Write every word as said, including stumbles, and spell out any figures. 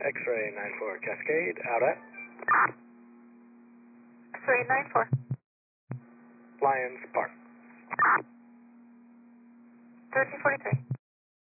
X-ray nine four Cascade, out at? X-ray nine four. Lions Park. thirteen forty-three.